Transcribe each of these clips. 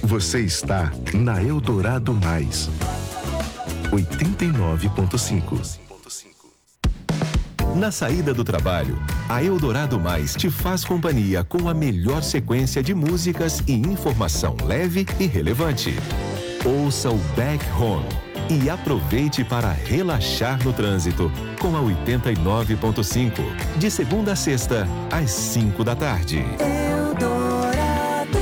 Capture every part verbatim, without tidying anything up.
Você está na Eldorado Mais, oitenta e nove ponto cinco. Na saída do trabalho, a Eldorado Mais te faz companhia com a melhor sequência de músicas e informação leve e relevante. Ouça o Back Home e aproveite para relaxar no trânsito com a oitenta e nove ponto cinco, de segunda a sexta, às cinco da tarde. Eldorado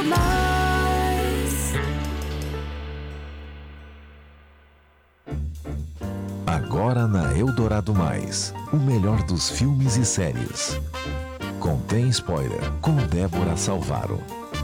Mais. Agora na Eldorado Mais, o melhor dos filmes e séries. Contém spoiler, com Débora Salvaro.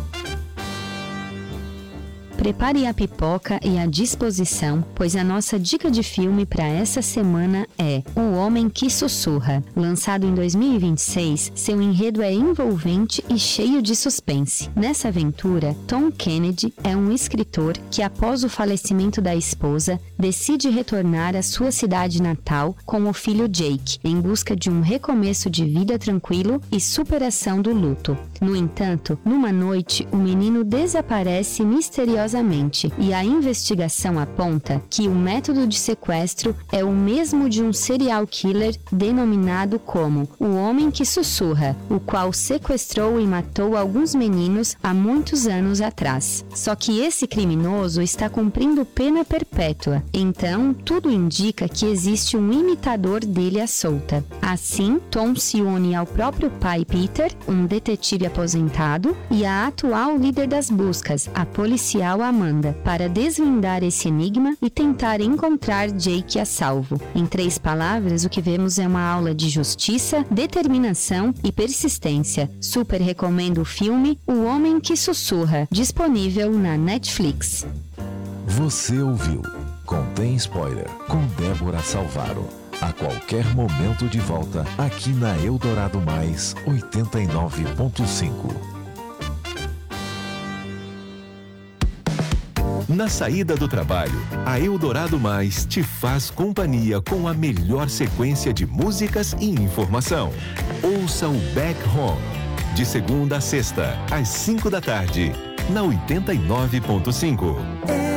Prepare a pipoca e a disposição, pois a nossa dica de filme para essa semana é O Homem que Sussurra. Lançado em dois mil e vinte e seis, seu enredo é envolvente e cheio de suspense. Nessa aventura, Tom Kennedy é um escritor que, após o falecimento da esposa, decide retornar à sua cidade natal com o filho Jake, em busca de um recomeço de vida tranquilo e superação do luto. No entanto, numa noite, o menino desaparece misteriosamente e a investigação aponta que o método de sequestro é o mesmo de um serial killer denominado como o Homem que Sussurra, o qual sequestrou e matou alguns meninos há muitos anos atrás. Só que esse criminoso está cumprindo pena perpétua, então tudo indica que existe um imitador dele à solta. Assim, Tom se une ao próprio pai Peter, um detetive aposentado, e à atual líder das buscas, a policial Amanda, para desvendar esse enigma e tentar encontrar Jake a salvo. Em três palavras, o que vemos é uma aula de justiça, determinação e persistência. Super recomendo o filme O Homem que Sussurra, disponível na Netflix. Você ouviu Contém Spoiler, com Débora Salvaro. A qualquer momento de volta, aqui na Eldorado Mais, oitenta e nove ponto cinco. Na saída do trabalho, a Eldorado Mais te faz companhia com a melhor sequência de músicas e informação. Ouça o Back Home, de segunda a sexta, às cinco da tarde, na oitenta e nove ponto cinco.